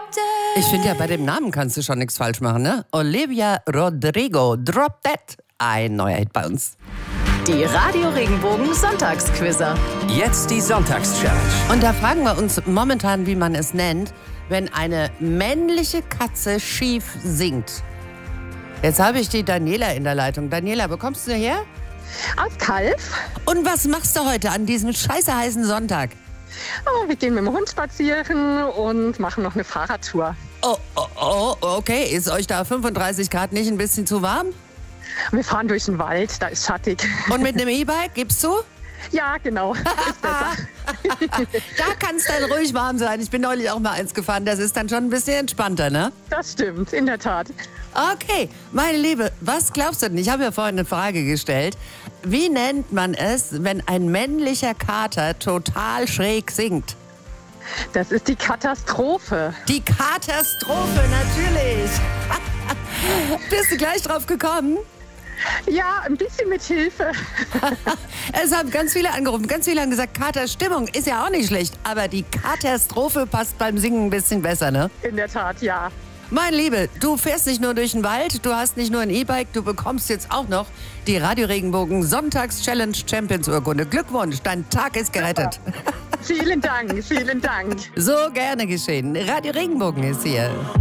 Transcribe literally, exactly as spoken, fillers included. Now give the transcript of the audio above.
Ich finde ja, bei dem Namen kannst du schon nichts falsch machen, ne? Olivia Rodrigo, Drop That. Ein neuer Hit bei uns. Die Radio Regenbogen Sonntagsquizzer. Jetzt die Sonntagschallenge. Und da fragen wir uns momentan, wie man es nennt, wenn eine männliche Katze schief singt. Jetzt habe ich die Daniela in der Leitung. Daniela, wo kommst du her? Aus Kalf. Und was machst du heute an diesem scheiße heißen Sonntag? Oh, wir gehen mit dem Hund spazieren und machen noch eine Fahrradtour. Oh, oh, oh, okay. Ist euch da fünfunddreißig Grad nicht ein bisschen zu warm? Wir fahren durch den Wald, da ist schattig. Und mit einem E-Bike, gibst du? Ja, genau. Ist besser. Da kann es dann ruhig warm sein. Ich bin neulich auch mal eins gefahren. Das ist dann schon ein bisschen entspannter, ne? Das stimmt, in der Tat. Okay, meine Liebe, was glaubst du denn? Ich habe ja vorhin eine Frage gestellt. Wie nennt man es, wenn ein männlicher Kater total schräg singt? Das ist die Katastrophe. Die Katastrophe, natürlich. Bist du gleich drauf gekommen? Ja, ein bisschen mit Hilfe. Es haben ganz viele angerufen, ganz viele haben gesagt, Katerstimmung ist ja auch nicht schlecht, aber die Katastrophe passt beim Singen ein bisschen besser, ne? In der Tat, ja. Mein Liebe, du fährst nicht nur durch den Wald, du hast nicht nur ein E-Bike, du bekommst jetzt auch noch die Radio Regenbogen Sonntags-Challenge Champions Urkunde. Glückwunsch, dein Tag ist gerettet. Vielen Dank, vielen Dank. So gerne geschehen. Radio Regenbogen ist hier.